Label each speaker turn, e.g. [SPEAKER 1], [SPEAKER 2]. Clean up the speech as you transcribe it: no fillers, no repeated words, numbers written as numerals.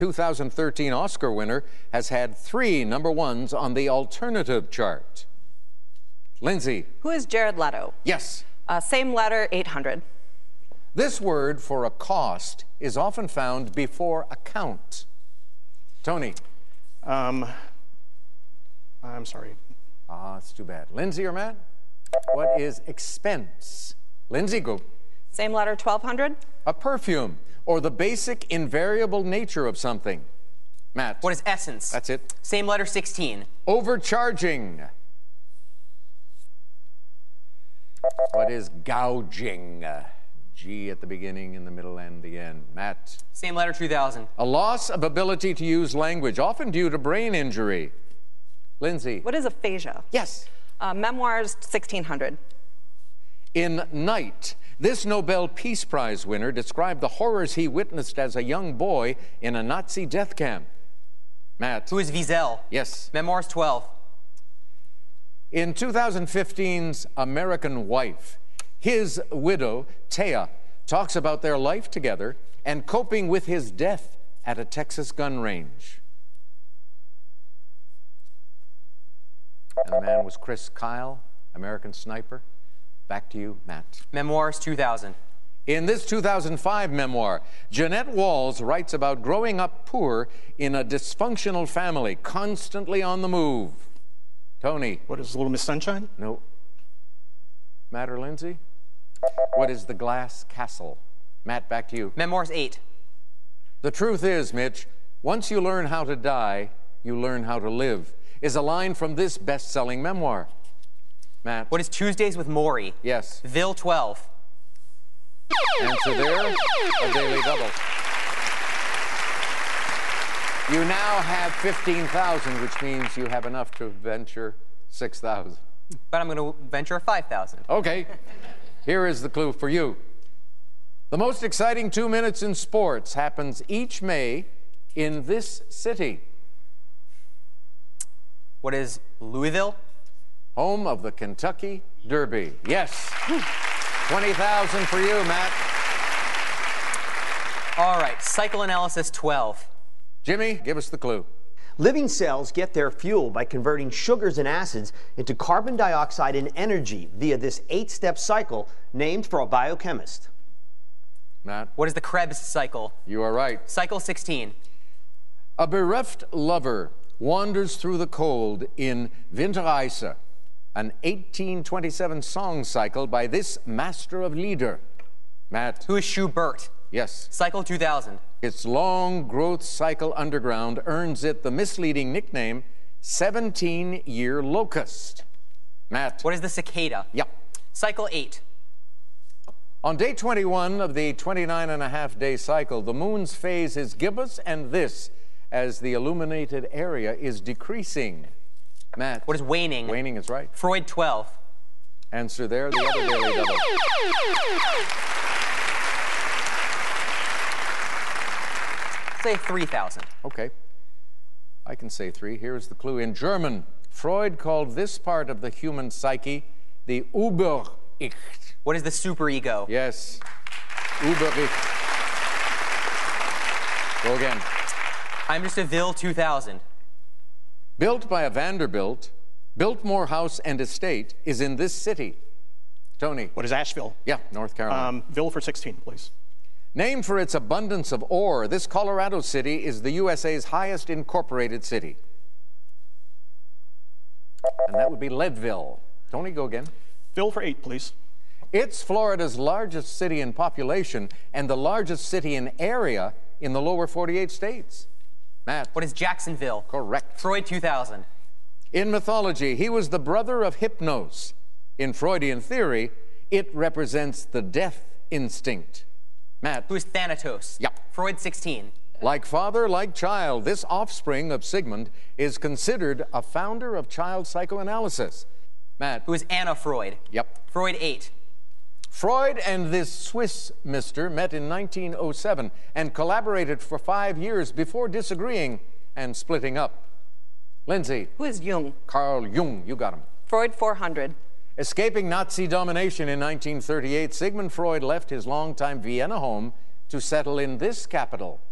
[SPEAKER 1] 2013 Oscar winner has had 3 number ones on the alternative chart. Lindsay.
[SPEAKER 2] Who is Jared Leto?
[SPEAKER 1] Yes.
[SPEAKER 2] Same letter, 800.
[SPEAKER 1] This word for a cost is often found before account. Tony.
[SPEAKER 3] I'm sorry.
[SPEAKER 1] It's too bad. Lindsay or Matt? What is expense? Lindsay, go.
[SPEAKER 2] Same letter, 1200.
[SPEAKER 1] A perfume, or the basic invariable nature of something. Matt.
[SPEAKER 4] What is essence?
[SPEAKER 1] That's it.
[SPEAKER 4] Same letter, 16.
[SPEAKER 1] Overcharging. What is gouging? G at the beginning, in the middle, and the end. Matt.
[SPEAKER 4] Same letter, 2000.
[SPEAKER 1] A loss of ability to use language, often due to brain injury. Lindsay.
[SPEAKER 2] What is aphasia?
[SPEAKER 1] Yes.
[SPEAKER 2] Memoirs, 1600.
[SPEAKER 1] In Night, this Nobel Peace Prize winner described the horrors he witnessed as a young boy in a Nazi death camp. Matt.
[SPEAKER 4] Who is Wiesel?
[SPEAKER 1] Yes.
[SPEAKER 4] Memoirs, 12.
[SPEAKER 1] In 2015's American Wife, his widow, Taya, talks about their life together and coping with his death at a Texas gun range. And the man was Chris Kyle, American Sniper. Back to you, Matt.
[SPEAKER 4] Memoirs, 2000.
[SPEAKER 1] In this 2005 memoir, Jeanette Walls writes about growing up poor in a dysfunctional family, constantly on the move. Tony.
[SPEAKER 3] What is Little Miss Sunshine?
[SPEAKER 1] No. Matt or Lindsay? What is the Glass Castle? Matt, back to you.
[SPEAKER 4] Memoirs, 8.
[SPEAKER 1] The truth is, Mitch, once you learn how to die, you learn how to live, is a line from this best-selling memoir. Matt.
[SPEAKER 4] What is Tuesdays with Maury?
[SPEAKER 1] Yes.
[SPEAKER 4] Ville, 12.
[SPEAKER 1] Answer there, a daily double. You now have 15,000, which means you have enough to venture 6,000.
[SPEAKER 4] But I'm going to venture 5,000.
[SPEAKER 1] Okay. Here is the clue for you. The most exciting 2 minutes in sports happens each May in this city.
[SPEAKER 4] What is Louisville?
[SPEAKER 1] Home of the Kentucky Derby. Yes. 20,000 for you, Matt.
[SPEAKER 4] All right, psychoanalysis, 12.
[SPEAKER 1] Jimmy, give us the clue.
[SPEAKER 5] Living cells get their fuel by converting sugars and acids into carbon dioxide and energy via this 8-step cycle named for a biochemist.
[SPEAKER 1] Matt.
[SPEAKER 4] What is the Krebs cycle?
[SPEAKER 1] You are right.
[SPEAKER 4] Cycle, 16.
[SPEAKER 1] A bereft lover wanders through the cold in Winterreise, an 1827 song cycle by this master of Lieder. Matt.
[SPEAKER 4] Who is Schubert?
[SPEAKER 1] Yes.
[SPEAKER 4] Cycle, 2000.
[SPEAKER 1] Its long growth cycle underground earns it the misleading nickname 17-year locust. Matt.
[SPEAKER 4] What is the cicada?
[SPEAKER 1] Yep.
[SPEAKER 4] Cycle, 8.
[SPEAKER 1] On day 21 of the 29.5-day cycle, the moon's phase is gibbous and this, as the illuminated area is decreasing. Matt.
[SPEAKER 4] What is waning?
[SPEAKER 1] Waning is right.
[SPEAKER 4] Freud, 12.
[SPEAKER 1] Answer there, the other daily double.
[SPEAKER 4] Say 3,000.
[SPEAKER 1] Okay. I can say 3. Here's the clue. In German, Freud called this part of the human psyche the Über-Ich.
[SPEAKER 4] What is the superego?
[SPEAKER 1] Yes. Über-Ich. Go again.
[SPEAKER 4] I'm just a Ville, 2000.
[SPEAKER 1] Built by a Vanderbilt, Biltmore House and Estate is in this city. Tony.
[SPEAKER 3] What is Asheville?
[SPEAKER 1] Yeah, North Carolina.
[SPEAKER 3] Ville for 16, please.
[SPEAKER 1] Named for its abundance of ore, this Colorado city is the USA's highest incorporated city. And that would be Leadville. Tony, go again.
[SPEAKER 3] Ville for 8, please.
[SPEAKER 1] It's Florida's largest city in population and the largest city in area in the lower 48 states. Matt.
[SPEAKER 4] What is Jacksonville?
[SPEAKER 1] Correct.
[SPEAKER 4] Freud, 2000.
[SPEAKER 1] In mythology, he was the brother of Hypnos. In Freudian theory, it represents the death instinct. Matt.
[SPEAKER 4] Who is Thanatos?
[SPEAKER 1] Yep.
[SPEAKER 4] Freud, 16.
[SPEAKER 1] Like father, like child, this offspring of Sigmund is considered a founder of child psychoanalysis. Matt.
[SPEAKER 4] Who is Anna Freud?
[SPEAKER 1] Yep.
[SPEAKER 4] Freud, 8.
[SPEAKER 1] Freud and this Swiss mister met in 1907 and collaborated for 5 years before disagreeing and splitting up. Lindsay.
[SPEAKER 2] Who is Jung?
[SPEAKER 1] Carl Jung, you got him.
[SPEAKER 2] Freud, 400.
[SPEAKER 1] Escaping Nazi domination in 1938, Sigmund Freud left his longtime Vienna home to settle in this capital,